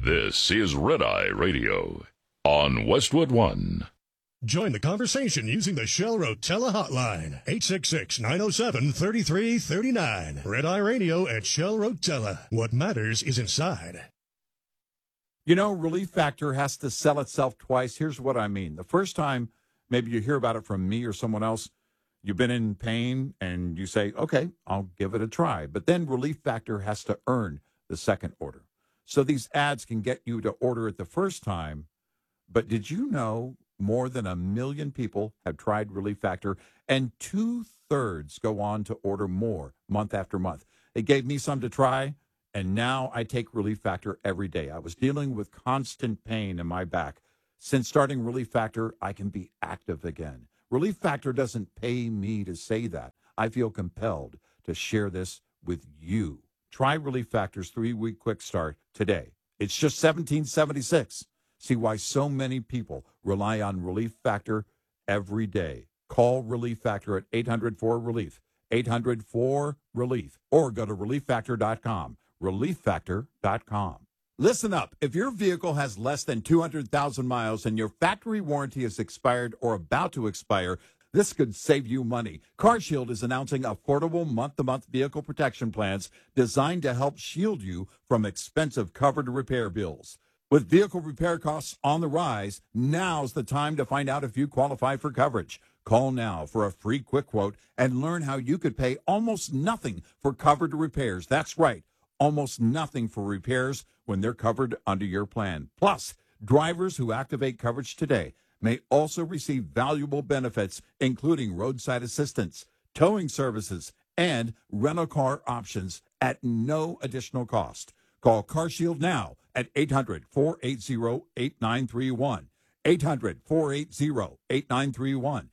This is Red Eye Radio on Westwood One. Join the conversation using the Shell Rotella hotline, 866-907-3339. Red Eye Radio at Shell Rotella. What matters is inside. You know, Relief Factor has to sell itself twice. Here's what I mean. The first time, maybe you hear about it from me or someone else, you've been in pain and you say, okay, I'll give it a try. But then Relief Factor has to earn the second order. So these ads can get you to order it the first time. But did you know more than 1 million people have tried Relief Factor, and 2/3 go on to order more month after month? It gave me some to try, and now I take Relief Factor every day. I was dealing with constant pain in my back. Since starting Relief Factor, I can be active again. Relief Factor doesn't pay me to say that. I feel compelled to share this with you. Try Relief Factor's 3-week quick start today. It's just $17.76. See why so many people rely on Relief Factor every day. Call Relief Factor at 800-4RELIEF, 800-4RELIEF, or go to relieffactor.com, relieffactor.com. Listen up. If your vehicle has less than 200,000 miles and your factory warranty is expired or about to expire, this could save you money. CarShield is announcing affordable month-to-month vehicle protection plans designed to help shield you from expensive covered repair bills. With vehicle repair costs on the rise, now's the time to find out if you qualify for coverage. Call now for a free quick quote and learn how you could pay almost nothing for covered repairs. That's right, almost nothing for repairs when they're covered under your plan. Plus, drivers who activate coverage today may also receive valuable benefits, including roadside assistance, towing services, and rental car options at no additional cost. Call CarShield now at 800-480-8931, 800-480-8931,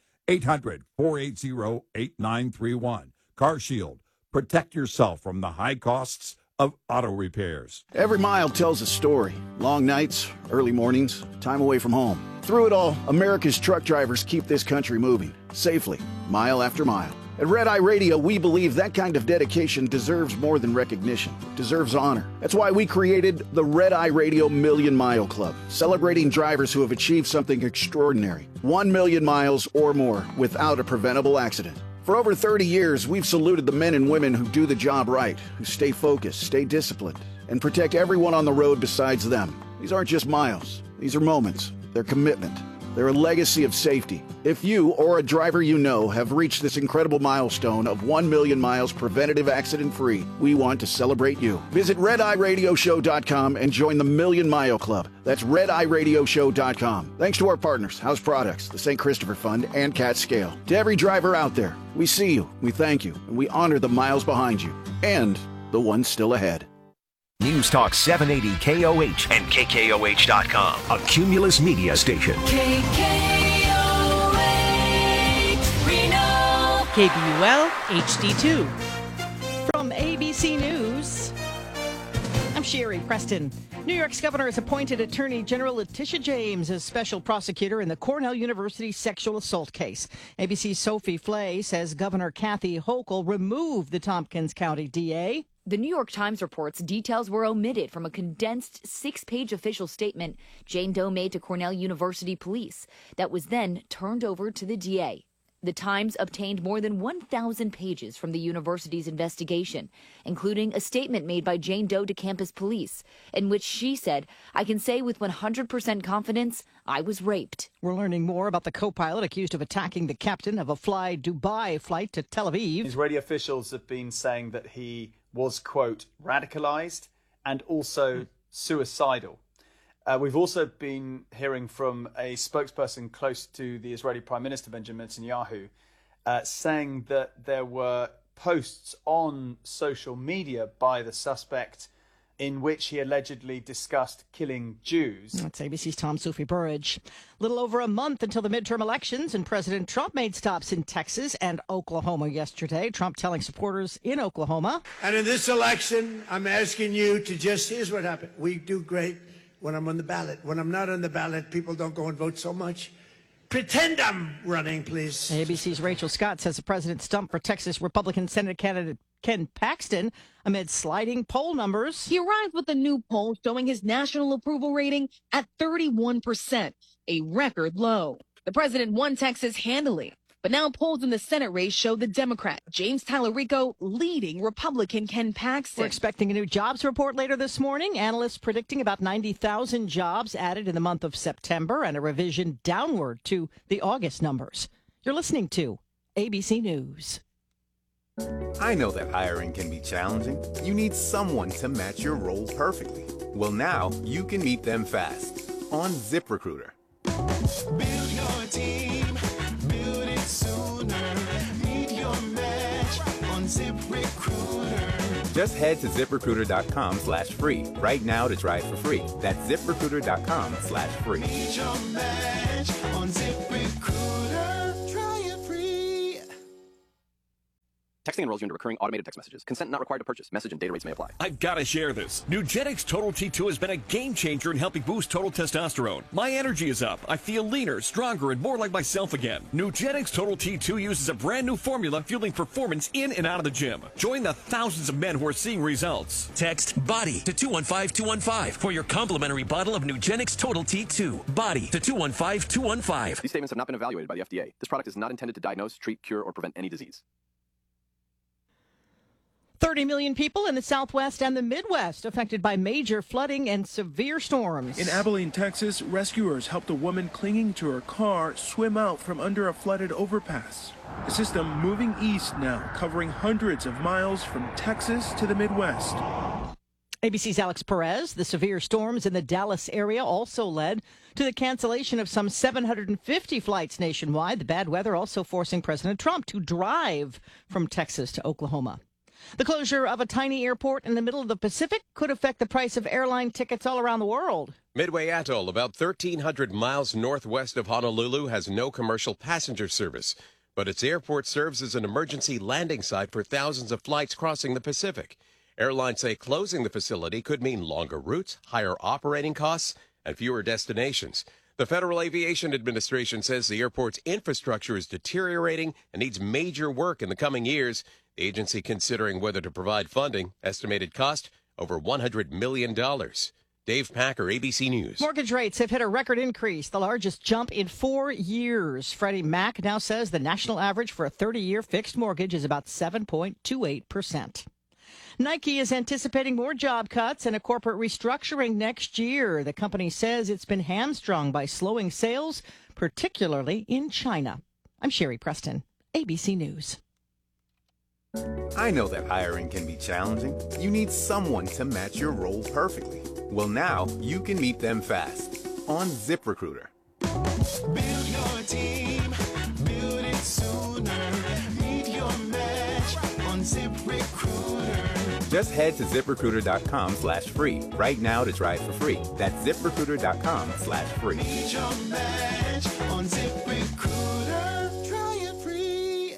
800-480-8931. CarShield. Protect yourself from the high costs of auto repairs. Every mile tells a story. Long nights, early mornings, time away from home. Through it all, America's truck drivers keep this country moving, safely, mile after mile. At Red Eye Radio, we believe that kind of dedication deserves more than recognition. It deserves honor. That's why we created the Red Eye Radio Million Mile Club, celebrating drivers who have achieved something extraordinary. 1 million miles or more without a preventable accident. For over 30 years, we've saluted the men and women who do the job right, who stay focused, stay disciplined, and protect everyone on the road besides them. These aren't just miles. These are moments. They're commitment. They're a legacy of safety. If you or a driver you know have reached this incredible milestone of 1 million miles preventative accident-free, we want to celebrate you. Visit RedEyeRadioShow.com and join the Million Mile Club. That's RedEyeRadioShow.com. Thanks to our partners, House Products, the St. Christopher Fund, and Cat Scale. To every driver out there, we see you, we thank you, and we honor the miles behind you and the ones still ahead. News Talk 780 KOH and KKOH.com, a Cumulus media station. KKOH Reno. KBUL HD2. From ABC News, I'm Sherry Preston. New York's governor has appointed Attorney General Letitia James as special prosecutor in the Cornell University sexual assault case. ABC's Sophie Flay says Governor Kathy Hochul removed the Tompkins County DA. The New York Times reports details were omitted from a condensed 6-page official statement Jane Doe made to Cornell University police that was then turned over to the DA. The Times obtained more than 1,000 pages from the university's investigation, including a statement made by Jane Doe to campus police, in which she said, "I can say with 100% confidence, I was raped." We're learning more about the co-pilot accused of attacking the captain of a Fly Dubai flight to Tel Aviv. Israeli officials have been saying that he was, quote, radicalized and also suicidal. We've also been hearing from a spokesperson close to the Israeli Prime Minister, Benjamin Netanyahu, saying that there were posts on social media by the suspect in which he allegedly discussed killing Jews. That's ABC's Tom Soufi Burridge. Little over a month until the midterm elections, and President Trump made stops in Texas and Oklahoma yesterday. Trump telling supporters in Oklahoma. And in this election, I'm asking you to here's what happened. We do great when I'm on the ballot. When I'm not on the ballot, people don't go and vote so much. Pretend I'm running, please. ABC's Rachel Scott says the president stumped for Texas Republican Senate candidate Ken Paxton amid sliding poll numbers. He arrived with a new poll showing his national approval rating at 31%, a record low. The president won Texas handily, but now polls in the Senate race show the Democrat, James Tallarico, leading Republican Ken Paxton. We're expecting a new jobs report later this morning. Analysts predicting about 90,000 jobs added in the month of September and a revision downward to the August numbers. You're listening to ABC News. I know that hiring can be challenging. You need someone to match your role perfectly. Well, now you can meet them fast on ZipRecruiter. Build your team, build it sooner. Meet your match on ZipRecruiter. Just head to ZipRecruiter.com/free right now to try it for free. That's ZipRecruiter.com/free. Meet your match on ZipRecruiter. Try it free. Texting enrolls you into recurring automated text messages. Consent not required to purchase. Message and data rates may apply. I've got to share this. Nugenix Total T2 has been a game changer in helping boost total testosterone. My energy is up. I feel leaner, stronger, and more like myself again. Nugenix Total T2 uses a brand new formula fueling performance in and out of the gym. Join the thousands of men who are seeing results. Text BODY to 215-215 for your complimentary bottle of Nugenix Total T2. BODY to 215-215. These statements have not been evaluated by the FDA. This product is not intended to diagnose, treat, cure, or prevent any disease. 30 million people in the Southwest and the Midwest affected by major flooding and severe storms. In Abilene, Texas, rescuers helped a woman clinging to her car swim out from under a flooded overpass. The system moving east now, covering hundreds of miles from Texas to the Midwest. ABC's Alex Perez. The severe storms in the Dallas area also led to the cancellation of some 750 flights nationwide. The bad weather also forcing President Trump to drive from Texas to Oklahoma. The closure of a tiny airport in the middle of the Pacific could affect the price of airline tickets all around the world. Midway Atoll, about 1,300 miles northwest of Honolulu, has no commercial passenger service, but its airport serves as an emergency landing site for thousands of flights crossing the Pacific. Airlines say closing the facility could mean longer routes, higher operating costs, and fewer destinations. The Federal Aviation Administration says the airport's infrastructure is deteriorating and needs major work in the coming years. The agency considering whether to provide funding. Estimated cost over $100 million. Dave Packer, ABC News. Mortgage rates have hit a record increase, the largest jump in 4 years. Freddie Mac now says the national average for a 30-year fixed mortgage is about 7.28%. Nike is anticipating more job cuts and a corporate restructuring next year. The company says it's been hamstrung by slowing sales, particularly in China. I'm Sherry Preston, ABC News. I know that hiring can be challenging. You need someone to match your role perfectly. Well, now you can meet them fast on ZipRecruiter. Build your team, build it sooner. Meet your match on ZipRecruiter. Just head to ZipRecruiter.com/free right now to try it for free. That's ZipRecruiter.com/free. Meet your match on ZipRecruiter. Try it free.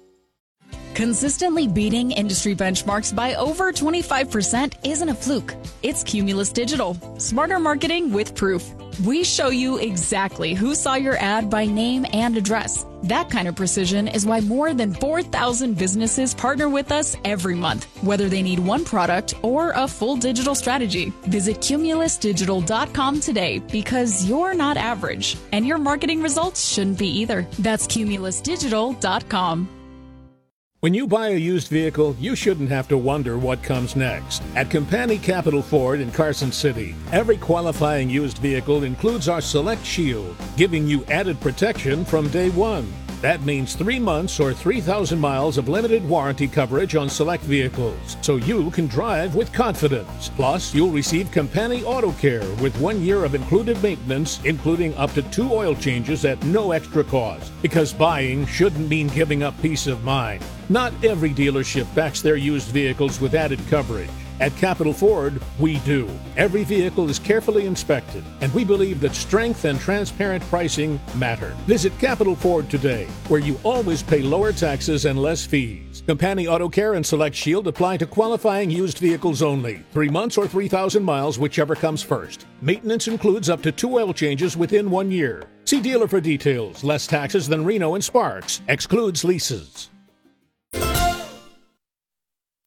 Consistently beating industry benchmarks by over 25% isn't a fluke. It's Cumulus Digital. Smarter marketing with proof. We show you exactly who saw your ad by name and address. That kind of precision is why more than 4,000 businesses partner with us every month, whether they need one product or a full digital strategy. Visit cumulusdigital.com today because you're not average, and your marketing results shouldn't be either. That's cumulusdigital.com. When you buy a used vehicle, you shouldn't have to wonder what comes next. At Company Capital Ford in Carson City, every qualifying used vehicle includes our Select Shield, giving you added protection from day one. That means 3 months or 3,000 miles of limited warranty coverage on select vehicles, so you can drive with confidence. Plus, you'll receive Company Auto Care with 1 year of included maintenance, including up to 2 oil changes at no extra cost. Because buying shouldn't mean giving up peace of mind. Not every dealership backs their used vehicles with added coverage. At Capital Ford, we do. Every vehicle is carefully inspected, and we believe that strength and transparent pricing matter. Visit Capital Ford today, where you always pay lower taxes and less fees. Company Auto Care and Select Shield apply to qualifying used vehicles only. 3 months or 3,000 miles, whichever comes first. Maintenance includes up to 2 oil changes within 1 year. See dealer for details. Less taxes than Reno and Sparks. Excludes leases.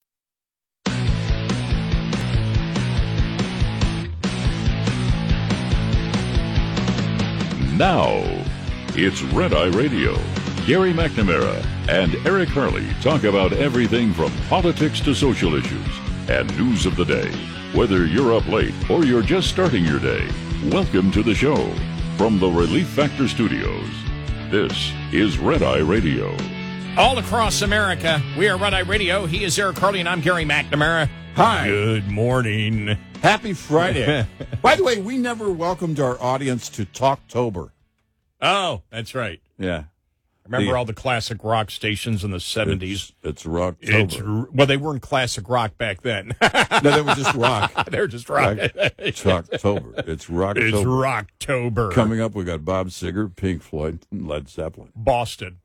Now, it's Red Eye Radio. Gary McNamara and Eric Harley talk about everything from politics to social issues and news of the day. Whether you're up late or you're just starting your day, welcome to the show. From the Relief Factor Studios, this is Red Eye Radio. All across America, we are Red Eye Radio. He is Eric Harley, and I'm Gary McNamara. Hi. Good morning. Happy Friday. By the way, we never welcomed our audience to Talktober. Oh, that's right. Yeah. Remember all the classic rock stations in the 70s? It's Rocktober. Well, they weren't classic rock back then. No, they were just rock. They were just rock. Talktober. It's Rocktober. It's Rocktober. Coming up, we got Bob Seger, Pink Floyd, and Led Zeppelin. Boston.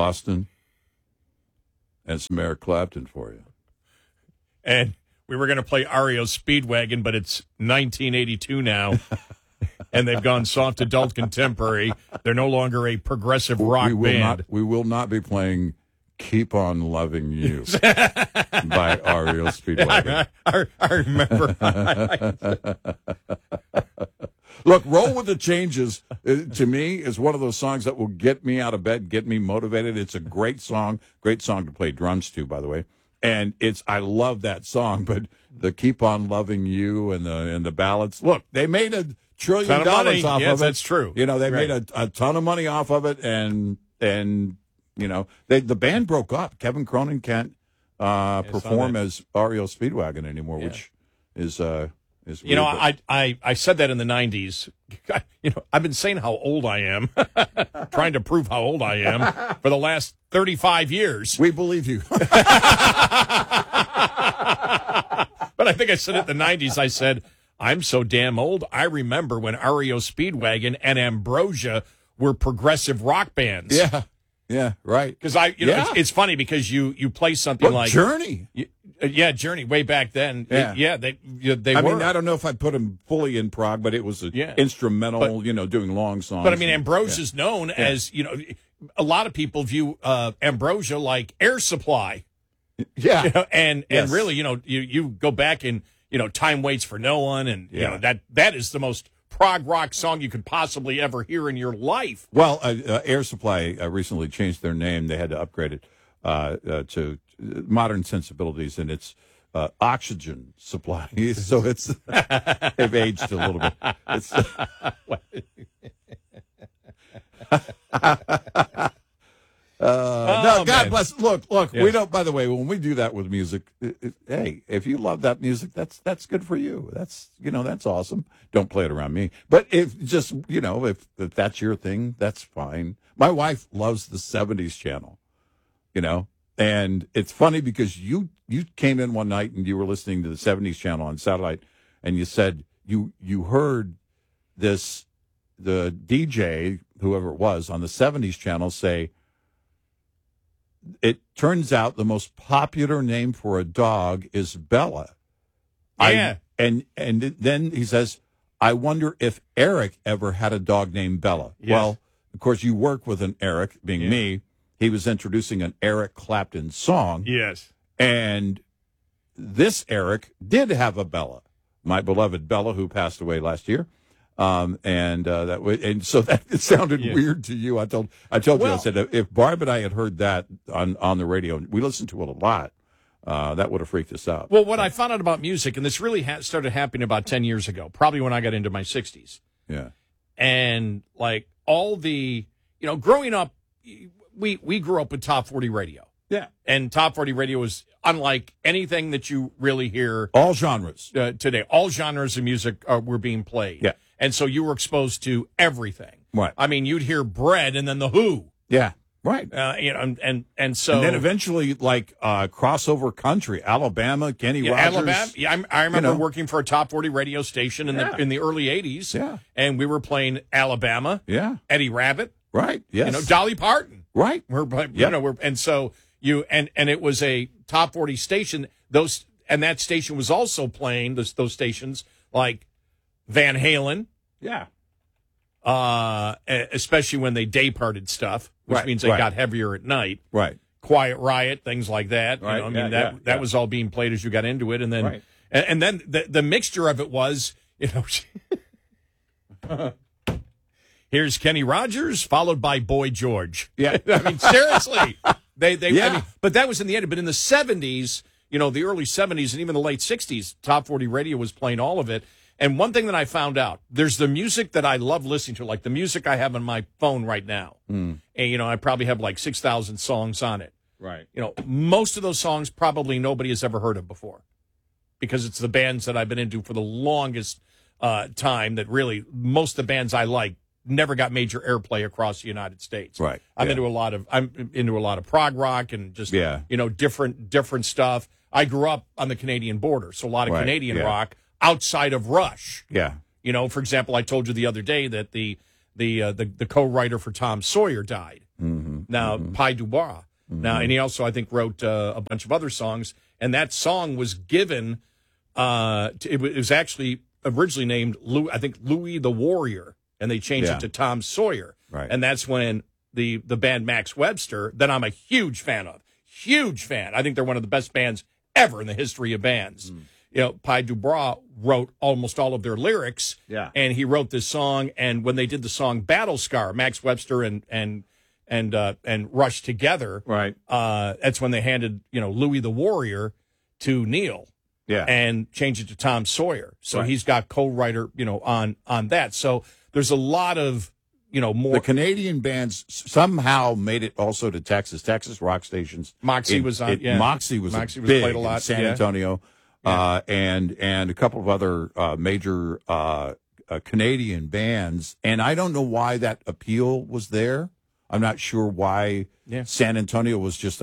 And some Eric Clapton for you. And we were going to play REO Speedwagon, but it's 1982 now. And they've gone soft adult contemporary. They're no longer a progressive rock band. We will not be playing Keep On Loving You by REO Speedwagon. I remember. Look, Roll With the Changes, to me, is one of those songs that will get me out of bed, get me motivated. It's a great song to play drums to, by the way. And I love that song, but the Keep On Loving You and the ballads, look, they made $1 trillion off of it. Yes, that's true. You know, they made a ton of money off of it, and you know, the band broke up. Kevin Cronin can't perform as REO Speedwagon anymore, which is you know, I said that in the 90s. You know, I've been saying how old I am, trying to prove how old I am for the last 35 years. We believe you. But I think I said it in the 90s. I said, I'm so damn old. I remember when REO Speedwagon and Ambrosia were progressive rock bands. Yeah, right. Because it's funny because you play something like Journey. Journey way back then. Yeah, they I were. mean, I don't know if I put them fully in prog, but it was instrumental. Doing long songs. But I mean, Ambrosia's known as a lot of people view Ambrosia like Air Supply. Yeah, and really, you go back and Time Waits for No One, and that is the most prog rock song you could possibly ever hear in your life. Well, Air Supply recently changed their name. They had to upgrade it to modern sensibilities, and it's Oxygen Supply. So they've aged a little bit. No, God bless. Look. Yes. We don't. By the way, when we do that with music, hey, if you love that music, that's good for you. That's awesome. Don't play it around me. But if that's your thing, that's fine. My wife loves the 70s channel. And it's funny because you came in one night and you were listening to the 70s channel on satellite, and you said you heard the DJ, whoever it was, on the 70s channel say, it turns out the most popular name for a dog is Bella. Yeah. And then he says, I wonder if Eric ever had a dog named Bella. Yes. Well, of course, you work with an Eric, being me. He was introducing an Eric Clapton song. Yes. And this Eric did have a Bella, my beloved Bella, who passed away last year. So that it sounded weird to you. I told you, I said, if Barb and I had heard that on the radio, we listened to it a lot, that would have freaked us out. Well, what I found out about music, and this really started happening about 10 years ago, probably when I got into my 60s. Yeah. And like all the, growing up, we grew up with Top 40 radio. Yeah. And Top 40 radio is unlike anything that you really hear. All genres. Today. All genres of music were being played. Yeah. And so you were exposed to everything. Right. I mean, you'd hear Bread and then The Who. Yeah. Right. And so. And then eventually, crossover country, Alabama, Kenny Rogers. Alabama. Yeah, I remember working for a Top 40 radio station in the early 80s. Yeah. And we were playing Alabama. Yeah. Eddie Rabbitt. Right. Yes. Dolly Parton. Right. And so and it was a Top 40 station. And that station was also playing those stations like Van Halen. Yeah. Especially when they day parted stuff, which means they got heavier at night. Right. Quiet Riot, things like that. Right. That was all being played as you got into it, and then and then the mixture of it was, Here's Kenny Rogers, followed by Boy George. Yeah. I mean, seriously. Yeah. I mean, but that was in the end. But in the 70s, the early 70s and even the late 60s, Top 40 Radio was playing all of it. And one thing that I found out, there's the music that I love listening to, like the music I have on my phone right now. And, I probably have like 6,000 songs on it. Right. Most of those songs probably nobody has ever heard of before because it's the bands that I've been into for the longest time that really, most of the bands I like never got major airplay across the United States. Right. I'm into a lot of prog rock and just, different stuff. I grew up on the Canadian border, so a lot of Canadian rock outside of Rush. Yeah. For example, I told you the other day that the co-writer for Tom Sawyer died. Now, Pi Dubois. Now, and he also, I think, wrote a bunch of other songs, and that song was given, it was actually originally named, Louis the Warrior, and they changed it to Tom Sawyer. Right. And that's when the band Max Webster, that I'm a huge fan of. Huge fan. I think they're one of the best bands ever in the history of bands. Pi Dubois wrote almost all of their lyrics, and he wrote this song. And when they did the song "Battle Scar," Max Webster and Rush together, right? That's when they handed Louis the Warrior to Neil, and changed it to Tom Sawyer. So he's got co-writer, on that. So there's a lot of more. The Canadian bands somehow made it also to Texas rock stations. Moxie was on. Moxie was big played a lot in San Antonio. And a couple of other major Canadian bands. And I don't know why that appeal was there. I'm not sure why San Antonio was just,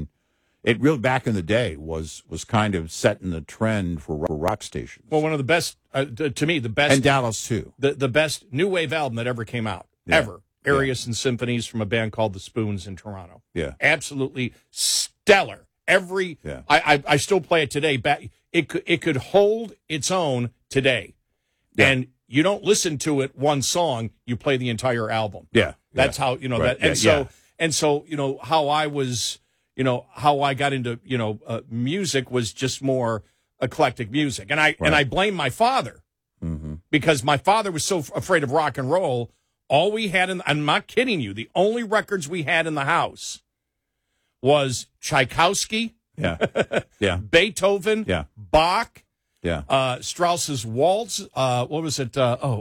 it really back in the day was kind of setting the trend for rock stations. Well, one of the best, to me, the best. And Dallas, too. The best new wave album that ever came out, ever. Arias and Symphonies from a band called The Spoons in Toronto. Yeah. Absolutely stellar. I still play it today. It could hold its own today. Yeah. And you don't listen to it one song, you play the entire album. Yeah. That's how, that. And so, how I was, how I got into, music was just more eclectic music. And I blame my father because my father was so afraid of rock and roll. All we had I'm not kidding you, the only records we had in the house was Tchaikovsky, Beethoven, Bach, Strauss's Waltz. What was it?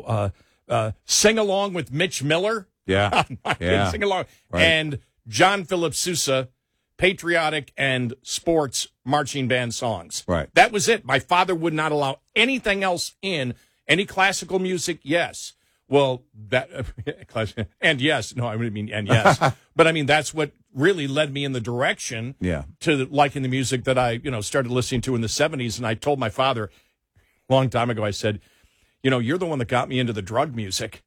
Sing Along with Mitch Miller. Sing Along. Right. And John Philip Sousa, patriotic and sports marching band songs. Right. That was it. My father would not allow anything else in. Any classical music, yes. Well, and yes. No, I mean, and yes. But that's what really led me in the direction to liking the music that I, started listening to in the 70s. And I told my father a long time ago, I said, you're the one that got me into the drug music.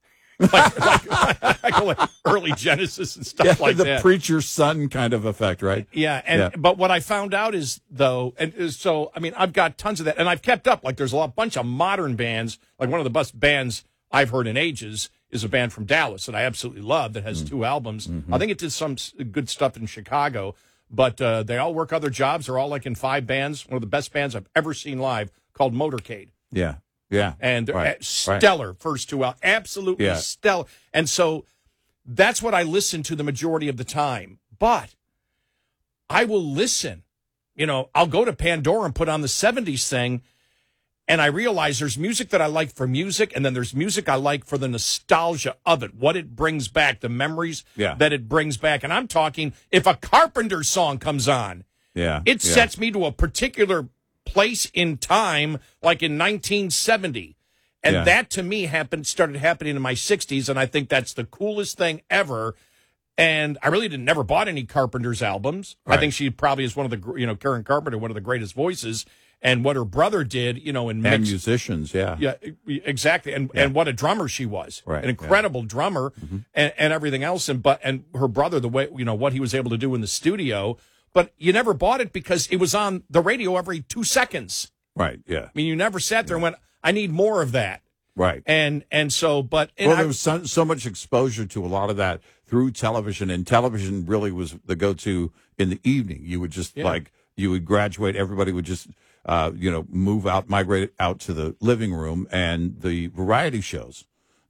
like early Genesis and stuff like the that. The preacher's son kind of effect, right? Yeah. But what I found out is, though, I've got tons of that. And I've kept up. Like, there's a bunch of modern bands. Like, one of the best bands I've heard in ages is a band from Dallas that I absolutely love that has 2 albums. I think it did some good stuff in Chicago, but they all work other jobs. They're all like in 5 bands. One of the best bands I've ever seen live called Motorcade. Yeah. And they're stellar first 2 albums. Absolutely stellar. And so that's what I listen to the majority of the time. But I will listen. I'll go to Pandora and put on the 70s thing, and I realize there's music that I like for music, and then there's music I like for the nostalgia of it, what it brings back, the memories that it brings back. And I'm talking, if a Carpenter song comes on, it sets me to a particular place in time, like in 1970. And that, to me, started happening in my 60s, and I think that's the coolest thing ever. And I really never bought any Carpenter's albums. Right. I think she probably is one of the, Karen Carpenter, one of the greatest voices. And what her brother did, and musicians, Yeah, exactly. And what a drummer she was. Right. An incredible drummer and everything else. And her brother, the way, what he was able to do in the studio. But you never bought it because it was on the radio every 2 seconds. Right, yeah. You never sat there and went, I need more of that. Right. And so, there was so much exposure to a lot of that through television, and television really was the go-to in the evening. You would just you would graduate, everybody would just, migrate out to the living room, and the variety shows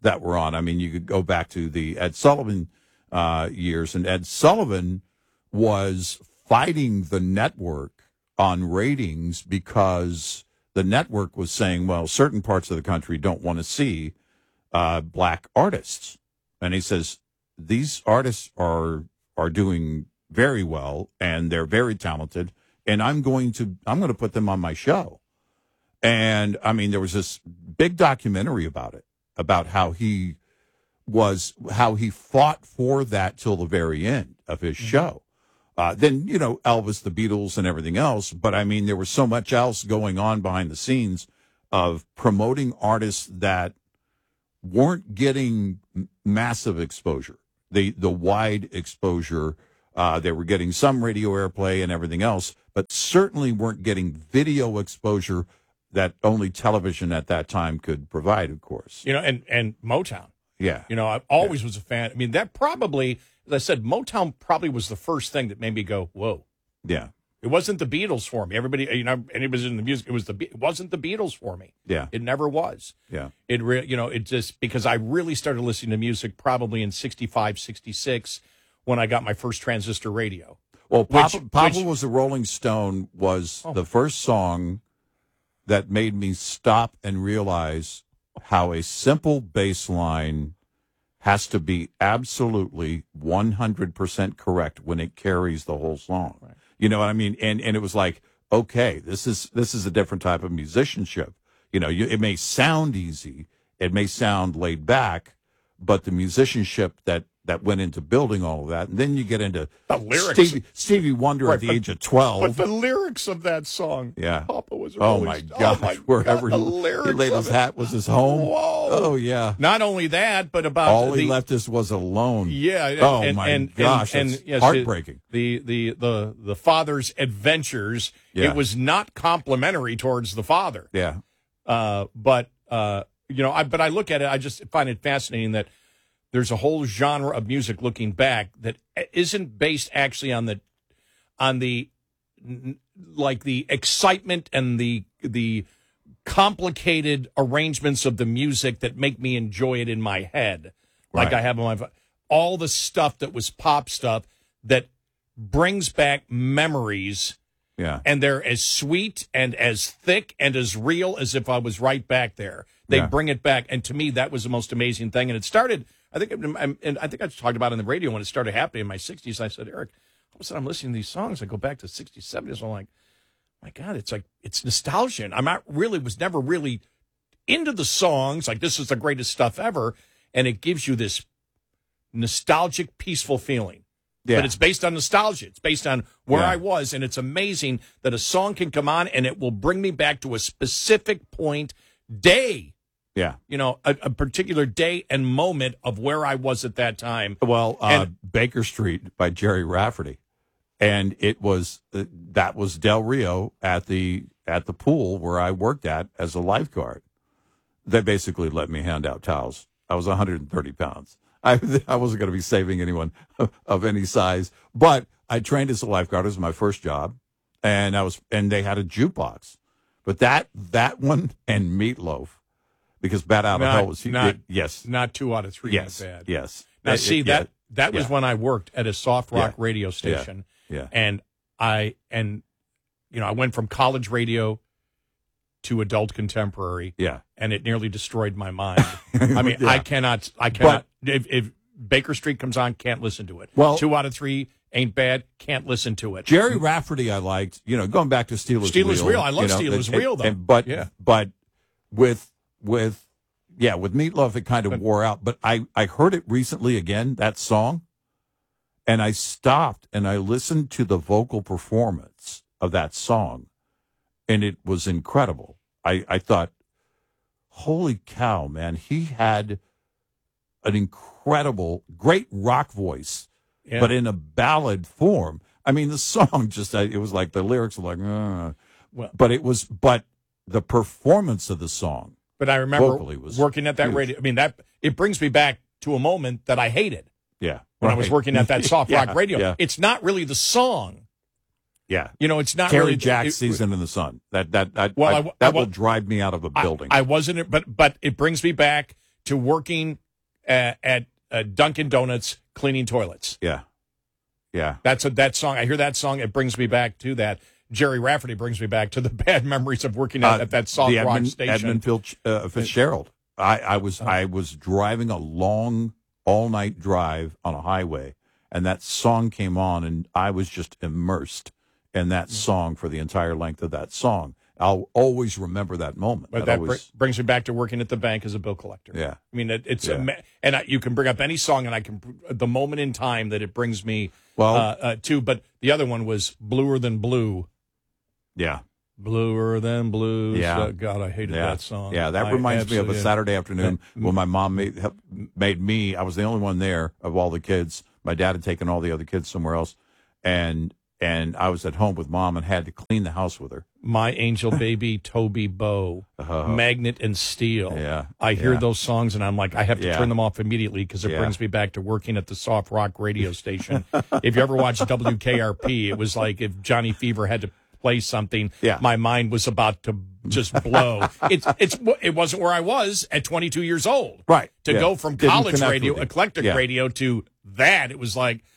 that were on. I mean, you could go back to the Ed Sullivan years, and Ed Sullivan was fighting the network on ratings because the network was saying, well, certain parts of the country don't want to see black artists. And he says, these artists are doing very well, and they're very talented, and I'm going to put them on my show. And I mean, there was this big documentary about it, about how he fought for that till the very end of his show. Then, you know, Elvis, the Beatles, and everything else. But I mean, there was so much else going on behind the scenes of promoting artists that weren't getting massive exposure, the wide exposure. They were getting some radio airplay and everything else, but certainly weren't getting video exposure that only television at that time could provide, of course. You know, and Motown. Yeah. You know, I always was a fan. I mean, that probably, as I said, Motown probably was the first thing that made me go, whoa. Yeah. It wasn't the Beatles for me. Everybody, you know, anybody in the music, it wasn't the Beatles for me. Yeah. It never was. Yeah. It just, because I really started listening to music probably in 65, 66 when I got my first transistor radio. Well, Papa Was a Rolling Stone was the first song that made me stop and realize how a simple bass line has to be absolutely 100% correct when it carries the whole song. Right. You know what I mean? And it was like, okay, this is a different type of musicianship. You know, it may sound easy, it may sound laid back, but the musicianship that went into building all of that, and then you get into the lyrics. Stevie Wonder at the age of 12. But the lyrics of that song, yeah. Papa Was a Oh Rolling my Stone. gosh, wherever the he lyrics laid his of hat was his home. Whoa. Oh yeah. Not only that, but about all he left us was alone. Yeah. Oh my gosh, that's yes, heartbreaking. The father's adventures. Yeah. It was not complimentary towards the father. Yeah. But you know, I look at it. I just find it fascinating that there's a whole genre of music looking back that isn't based actually on the like the excitement and the complicated arrangements of the music that make me enjoy it in my head. Like I have on my all the stuff that was pop stuff that brings back memories. Yeah. And they're as sweet and as thick and as real as if I was right back there. They bring it back. And to me, that was the most amazing thing. And it started, I think I talked about it on the radio when it started happening in my 60s. I said, Eric, all of a sudden I'm listening to these songs. I go back to 60s, 70s. I'm like, my God, it's nostalgia. And was never really into the songs. Like, this is the greatest stuff ever. And it gives you this nostalgic, peaceful feeling. Yeah. But it's based on nostalgia. It's based on where I was. And it's amazing that a song can come on and it will bring me back to a specific point, day. Yeah. You know, a particular day and moment of where I was at that time. Well, Baker Street by Jerry Rafferty. And it was, that was Del Rio at the pool where I worked at as a lifeguard. They basically let me hand out towels. I was 130 pounds. I wasn't going to be saving anyone of any size, but I trained as a lifeguard. It was my first job, and they had a jukebox, but that one and Meatloaf, because Bat Out of Hell was not 2 out of 3. Yes, bad. yes. Now that was when I worked at a soft rock radio station, and I went from college radio to adult contemporary. Yeah. And it nearly destroyed my mind. I mean, I cannot, if Baker Street comes on, can't listen to it. Well, 2 out of 3 ain't bad, can't listen to it. Jerry Rafferty I liked, going back to Steelers Wheel. I love Steelers Wheel, though. But with Meatloaf, it kind of wore out. But I heard it recently again, that song, and I stopped and I listened to the vocal performance of that song, and it was incredible. I thought, holy cow, man, he had an incredible, great rock voice, but in a ballad form. I mean, the song it was like the lyrics were like, but the performance of the song. But I remember working at that radio. I mean, it brings me back to a moment that I hated. Yeah. When I was working at that soft rock radio. Yeah. It's not really the song. Yeah. It's not Terry really Jack's Season in the Sun. That will drive me out of a building. I wasn't, but it brings me back to working at Dunkin' Donuts cleaning toilets. Yeah. Yeah. That song. I hear that song. It brings me back to that. Jerry Rafferty brings me back to the bad memories of working at that soft rock station. Edmund Fitzgerald. I was driving a long all-night drive on a highway, and that song came on, and I was just immersed in that song for the entire length of that song. I'll always remember that moment. But that brings me back to working at the bank as a bill collector. Yeah. I mean, you can bring up any song, and the moment in time that it brings me to. But the other one was Bluer Than Blue. Yeah. Bluer Than Blue. Yeah. God, I hated that song. Yeah, that reminds me of a Saturday afternoon when my mom made me, I was the only one there of all the kids. My dad had taken all the other kids somewhere else. And I was at home with Mom and had to clean the house with her. My Angel Baby, Toby Bow, Magnet and Steel. Yeah. I hear those songs, and I'm like, I have to turn them off immediately because it brings me back to working at the soft rock radio station. If you ever watched WKRP, it was like if Johnny Fever had to play something, my mind was about to just blow. It wasn't where I was at 22 years old. Right. To go from college radio, eclectic radio, to that, it was like,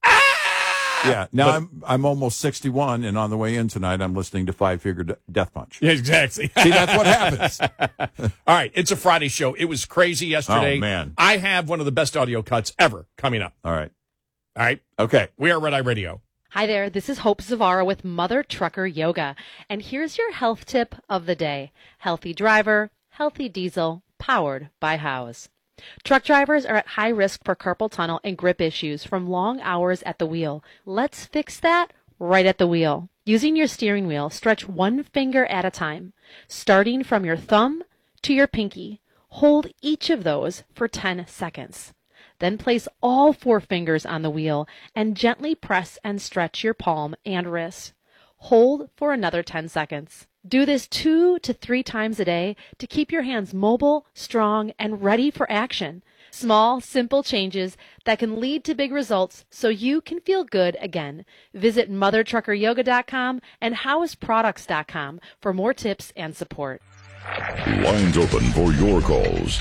yeah. Now I'm almost 61, and on the way in tonight, I'm listening to Five Finger Death Punch. Yeah, exactly. See, that's what happens. All right, it's a Friday show. It was crazy yesterday. Oh, man. I have one of the best audio cuts ever coming up. All right. Okay. We are Red Eye Radio. Hi there, this is Hope Zavara with Mother Trucker Yoga, and here's your health tip of the day. Healthy driver, healthy diesel, powered by Howes. Truck drivers are at high risk for carpal tunnel and grip issues from long hours at the wheel. Let's fix that right at the wheel. Using your steering wheel, stretch one finger at a time, starting from your thumb to your pinky. Hold each of those for 10 seconds. Then place all 4 fingers on the wheel and gently press and stretch your palm and wrist. Hold for another 10 seconds. Do this 2 to 3 times a day to keep your hands mobile, strong, and ready for action. Small, simple changes that can lead to big results so you can feel good again. Visit mothertruckeryoga.com and howesproducts.com for more tips and support. Lines open for your calls.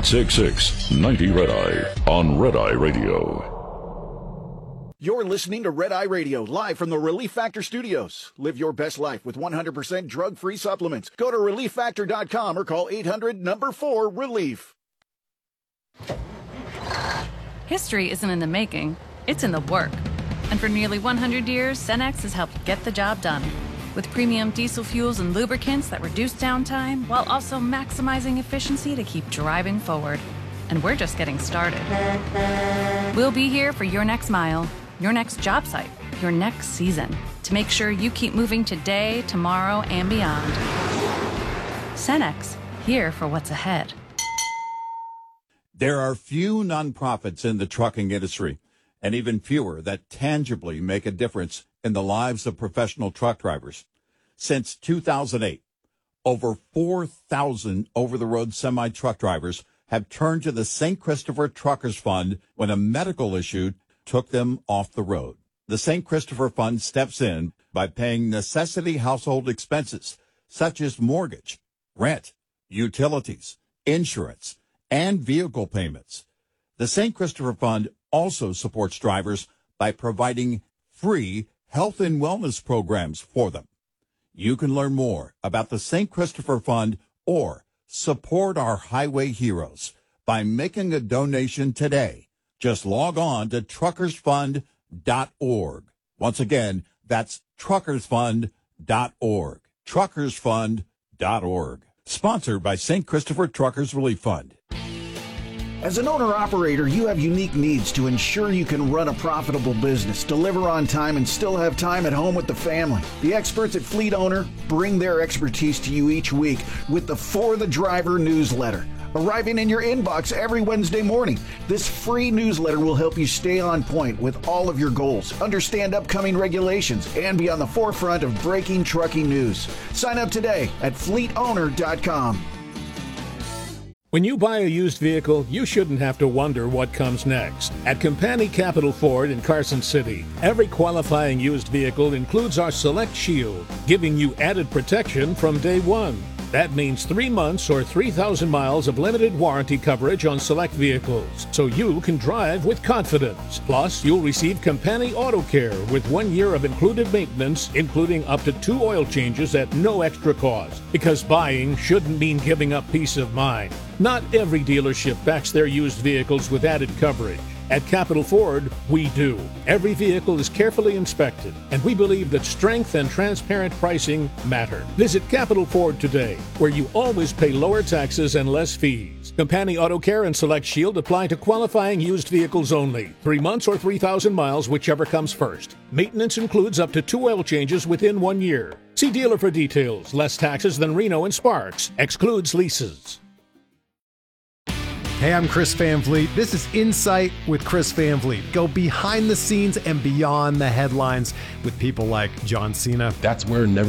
866-90-RED-EYE on Red Eye Radio. You're listening to Red Eye Radio, live from the Relief Factor Studios. Live your best life with 100% drug-free supplements. Go to ReliefFactor.com or call 800-4-RELIEF. History isn't in the making, it's in the work. And for nearly 100 years, Cenex has helped get the job done. With premium diesel fuels and lubricants that reduce downtime while also maximizing efficiency to keep driving forward. And we're just getting started. We'll be here for your next mile, your next job site, your next season, to make sure you keep moving today, tomorrow, and beyond. Cenex, here for what's ahead. There are few nonprofits in the trucking industry, and even fewer that tangibly make a difference in the lives of professional truck drivers. Since 2008, over 4,000 over-the-road semi-truck drivers have turned to the St. Christopher Truckers Fund when a medical issue took them off the road. The St. Christopher Fund steps in by paying necessity household expenses such as mortgage, rent, utilities, insurance, and vehicle payments. The St. Christopher Fund also supports drivers by providing free health and wellness programs for them. You can learn more about the St. Christopher Fund or support our highway heroes by making a donation today. Just log on to truckersfund.org. Once again, that's truckersfund.org. Truckersfund.org. Sponsored by St. Christopher Truckers Relief Fund. As an owner-operator, you have unique needs to ensure you can run a profitable business, deliver on time, and still have time at home with the family. The experts at Fleet Owner bring their expertise to you each week with the For the Driver newsletter, arriving in your inbox every Wednesday morning. This free newsletter will help you stay on point with all of your goals, understand upcoming regulations, and be on the forefront of breaking trucking news. Sign up today at fleetowner.com. When you buy a used vehicle, you shouldn't have to wonder what comes next. At Company Capital Ford in Carson City, every qualifying used vehicle includes our Select Shield, giving you added protection from day one. That means 3 months or 3,000 miles of limited warranty coverage on select vehicles, so you can drive with confidence. Plus, you'll receive Campani Auto Care with 1 year of included maintenance, including up to 2 oil changes at no extra cost. Because buying shouldn't mean giving up peace of mind. Not every dealership backs their used vehicles with added coverage. At Capital Ford, we do. Every vehicle is carefully inspected, and we believe that strength and transparent pricing matter. Visit Capital Ford today, where you always pay lower taxes and less fees. Campani Auto Care and Select Shield apply to qualifying used vehicles only. 3 months or 3,000 miles, whichever comes first. Maintenance includes up to 2 oil changes within 1 year. See dealer for details. Less taxes than Reno and Sparks. Excludes leases. Hey, I'm Chris Van Vliet. This is Insight with Chris Van Vliet. Go behind the scenes and beyond the headlines with people like John Cena. That's where Never